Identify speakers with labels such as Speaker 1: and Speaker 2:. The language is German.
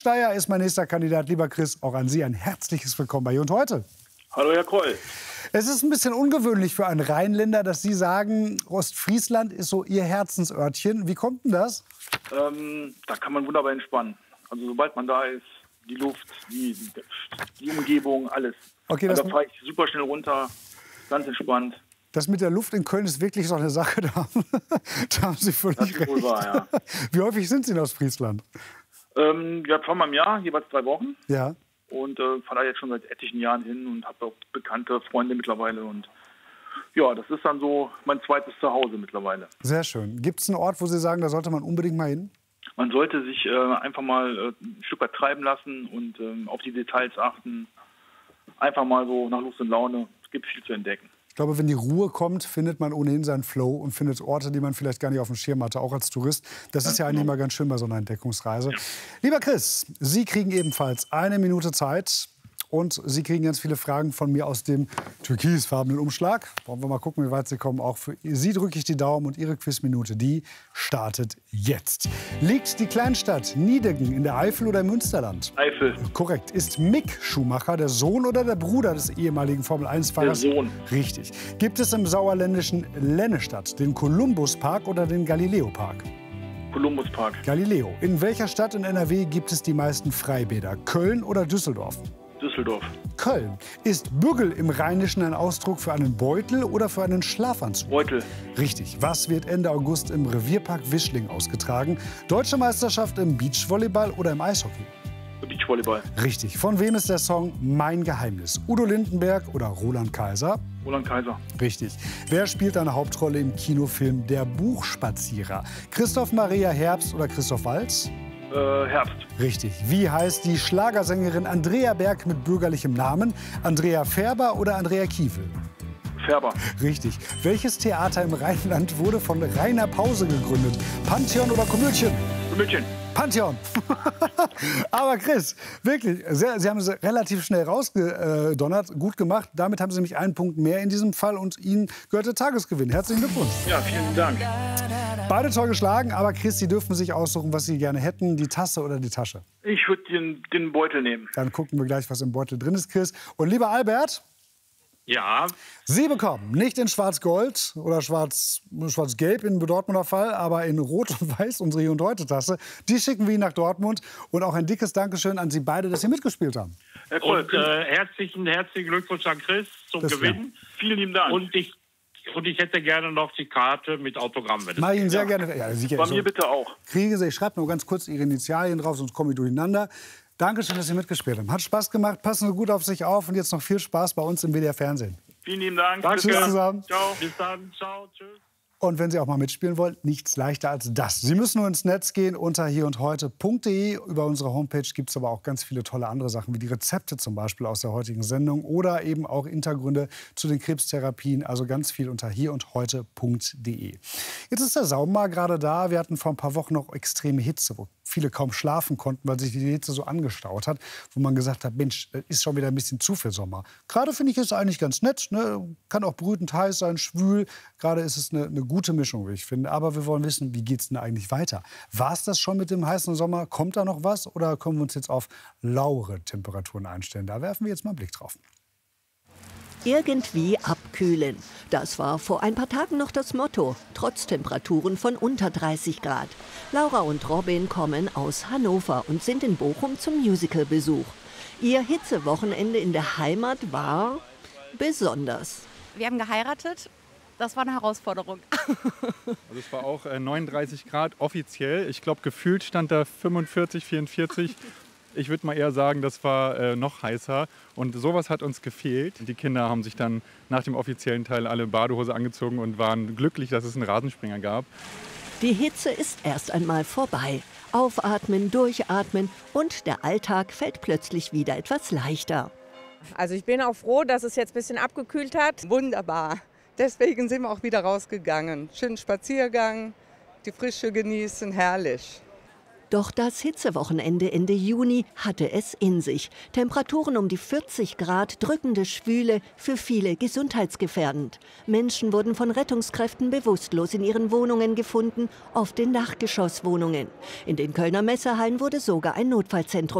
Speaker 1: Steyr ist mein nächster Kandidat. Lieber Chris, auch an Sie ein herzliches Willkommen bei Hier und Heute.
Speaker 2: Hallo, Herr Kroll.
Speaker 1: Es ist ein bisschen ungewöhnlich für einen Rheinländer, dass Sie sagen, Ostfriesland ist so Ihr Herzensörtchen. Wie kommt denn das?
Speaker 2: Da kann man wunderbar entspannen. Also sobald man da ist, die Luft, die Umgebung, alles.
Speaker 1: Okay,
Speaker 2: also da fahre ich super schnell runter, ganz entspannt.
Speaker 1: Das mit der Luft in Köln ist wirklich so eine Sache, da haben Sie völlig recht.
Speaker 2: Wohl wahr, ja.
Speaker 1: Wie häufig sind Sie in Ostfriesland?
Speaker 2: Wir fahren mal im Jahr, jeweils 3 Wochen.
Speaker 1: Ja.
Speaker 2: Und fahre da jetzt schon seit etlichen Jahren hin und habe auch bekannte Freunde mittlerweile. Und ja, das ist dann so mein zweites Zuhause mittlerweile.
Speaker 1: Sehr schön. Gibt es einen Ort, wo Sie sagen, da sollte man unbedingt mal hin?
Speaker 2: Man sollte sich einfach mal ein Stück weit treiben lassen und auf die Details achten. Einfach mal so nach Lust und Laune. Es gibt viel zu entdecken.
Speaker 1: Ich glaube, wenn die Ruhe kommt, findet man ohnehin seinen Flow und findet Orte, die man vielleicht gar nicht auf dem Schirm hatte, auch als Tourist. Das ist ja eigentlich mal ganz schön bei so einer Entdeckungsreise. Ja. Lieber Chris, Sie kriegen ebenfalls 1 Minute Zeit. Und Sie kriegen ganz viele Fragen von mir aus dem türkisfarbenen Umschlag. Wollen wir mal gucken, wie weit Sie kommen. Auch für Sie drücke ich die Daumen und Ihre Quizminute, die startet jetzt. Liegt die Kleinstadt Niedegen in der Eifel oder im Münsterland?
Speaker 2: Eifel.
Speaker 1: Korrekt. Ist Mick Schumacher der Sohn oder der Bruder des ehemaligen Formel-1-Fahrers?
Speaker 2: Der Sohn.
Speaker 1: Richtig. Gibt es im sauerländischen Lennestadt den Columbus-Park oder den Galileo-Park?
Speaker 2: Columbus-Park.
Speaker 1: Galileo. In welcher Stadt in NRW gibt es die meisten Freibäder? Köln oder Düsseldorf?
Speaker 2: Düsseldorf.
Speaker 1: Köln. Ist Bügel im Rheinischen ein Ausdruck für einen Beutel oder für einen Schlafanzug?
Speaker 2: Beutel.
Speaker 1: Richtig. Was wird Ende August im Revierpark Wischling ausgetragen? Deutsche Meisterschaft im Beachvolleyball oder im Eishockey?
Speaker 2: Beachvolleyball.
Speaker 1: Richtig. Von wem ist der Song Mein Geheimnis? Udo Lindenberg oder Roland Kaiser?
Speaker 2: Roland Kaiser.
Speaker 1: Richtig. Wer spielt eine Hauptrolle im Kinofilm Der Buchspazierer? Christoph Maria Herbst oder Christoph Waltz?
Speaker 2: Herbst.
Speaker 1: Richtig. Wie heißt die Schlagersängerin Andrea Berg mit bürgerlichem Namen? Andrea Färber oder Andrea Kiefel?
Speaker 2: Färber.
Speaker 1: Richtig. Welches Theater im Rheinland wurde von Rainer Pause gegründet? Pantheon oder Komödien?
Speaker 2: Komödien.
Speaker 1: Pantheon. Aber Chris, wirklich, Sie haben es relativ schnell rausgedonnert. Gut gemacht. Damit haben Sie nämlich 1 Punkt mehr in diesem Fall und Ihnen gehört der Tagesgewinn. Herzlichen Glückwunsch.
Speaker 2: Ja, vielen Dank.
Speaker 1: Beide toll geschlagen, aber Chris, Sie dürfen sich aussuchen, was Sie gerne hätten, die Tasse oder die Tasche.
Speaker 2: Ich würde den Beutel nehmen.
Speaker 1: Dann gucken wir gleich, was im Beutel drin ist, Chris. Und lieber Albert,
Speaker 3: ja.
Speaker 1: Sie bekommen nicht in Schwarz-Gold oder Schwarz-Gelb im Dortmunder Fall, aber in Rot und Weiß unsere Hier und Heute Tasse. Die schicken wir Ihnen nach Dortmund. Und auch ein dickes Dankeschön an Sie beide, dass Sie mitgespielt haben.
Speaker 3: Herr Kroll, und herzlichen Glückwunsch an Chris zum Gewinn.
Speaker 2: Ja. Vielen lieben Dank.
Speaker 3: Und ich hätte gerne noch die Karte mit Autogramm. Wenn
Speaker 1: Mach ich Ihnen sehr gerne. Ja, sicher.
Speaker 2: Bei mir bitte auch.
Speaker 1: Kriegen Sie, ich schreibe nur ganz kurz Ihre Initialien drauf, sonst komme ich durcheinander. Dankeschön, dass Sie mitgespielt haben. Hat Spaß gemacht. Passen Sie gut auf sich auf und jetzt noch viel Spaß bei uns im WDR Fernsehen.
Speaker 2: Vielen lieben Dank.
Speaker 1: Danke. Tschüss zusammen.
Speaker 2: Ciao.
Speaker 3: Bis dann. Ciao. Tschüss.
Speaker 1: Und wenn Sie auch mal mitspielen wollen, nichts leichter als das. Sie müssen nur ins Netz gehen unter hierundheute.de. Über unsere Homepage gibt es aber auch ganz viele tolle andere Sachen, wie die Rezepte zum Beispiel aus der heutigen Sendung oder eben auch Hintergründe zu den Krebstherapien. Also ganz viel unter hierundheute.de. Jetzt ist der Sommer gerade da. Wir hatten vor ein paar Wochen noch extreme Hitze, wo viele kaum schlafen konnten, weil sich die Hitze so angestaut hat, wo man gesagt hat, Mensch, das ist schon wieder ein bisschen zu viel Sommer. Gerade finde ich es eigentlich ganz nett, ne? Kann auch brütend heiß sein, schwül. Gerade ist es eine gute Mischung, wie ich finde. Aber wir wollen wissen, wie geht es denn eigentlich weiter? War es das schon mit dem heißen Sommer? Kommt da noch was? Oder können wir uns jetzt auf lauere Temperaturen einstellen? Da werfen wir jetzt mal einen Blick drauf.
Speaker 4: Irgendwie abkühlen. Das war vor ein paar Tagen noch das Motto, trotz Temperaturen von unter 30 Grad. Laura und Robin kommen aus Hannover und sind in Bochum zum Musicalbesuch. Ihr Hitzewochenende in der Heimat war besonders.
Speaker 5: Wir haben geheiratet. Das war eine Herausforderung.
Speaker 6: Also es war auch 39 Grad offiziell. Ich glaube, gefühlt stand da 45, 44. Ich würde mal eher sagen, das war noch heißer. Und sowas hat uns gefehlt. Die Kinder haben sich dann nach dem offiziellen Teil alle Badehose angezogen und waren glücklich, dass es einen Rasenspringer gab.
Speaker 4: Die Hitze ist erst einmal vorbei. Aufatmen, durchatmen und der Alltag fällt plötzlich wieder etwas leichter.
Speaker 7: Also ich bin auch froh, dass es jetzt ein bisschen abgekühlt hat. Wunderbar. Deswegen sind wir auch wieder rausgegangen. Schönen Spaziergang, die Frische genießen, herrlich.
Speaker 4: Doch das Hitzewochenende Ende Juni hatte es in sich. Temperaturen um die 40 Grad, drückende Schwüle, für viele gesundheitsgefährdend. Menschen wurden von Rettungskräften bewusstlos in ihren Wohnungen gefunden, oft in Dachgeschosswohnungen. In den Kölner Messehallen wurde sogar ein Notfallzentrum